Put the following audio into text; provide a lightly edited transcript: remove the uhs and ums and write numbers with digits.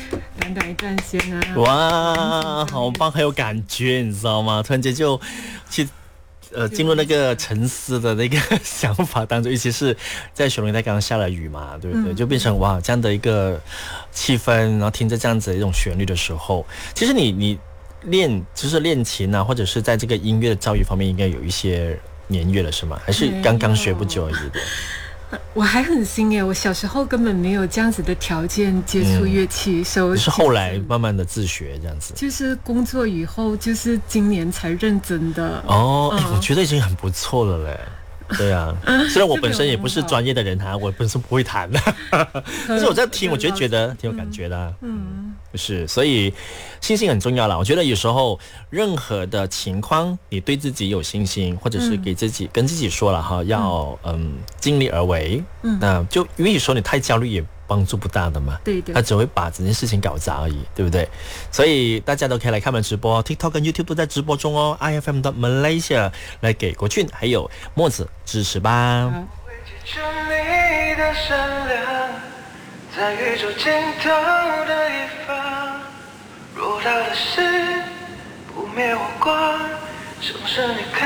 短短一段线啊。 哇，好棒，很有感觉，你知道吗？突然间就去进入那个沉思的那个想法当中，尤其是在雪隆带刚刚下了雨嘛，对不对？就变成哇这样的一个气氛，然后听着这样子的一种旋律的时候，其实你就是练琴啊，或者是在这个音乐的教育方面，应该有一些年月了是吗？还是刚刚学不久而已的？ 我还很新耶，我小时候根本没有这样子的条件接触乐器，所以是后来慢慢的自学这样子。 就是工作以后，就是今年才认真的。 我觉得已经很不错了嘞。对啊，虽然我本身也不是专业的人哈，我本身不会弹的，但是我在听，我觉得挺有感觉的。是，所以信心很重要啦。我觉得有时候任何的情况，你对自己有信心，或者是给自己跟自己说了哈，要尽力而为。那就因为有时候你太焦虑也帮助不大的嘛， 对的， 他只会把整件事情搞砸而已，对不对？所以大家都可以来看我们直播 ，TikTok 跟 YouTube 都在直播中哦。IFM 的 Malaysia 来给国俊还有墨子支持吧。 在宇宙尽头的一方，若到的是不灭我光，什么是你看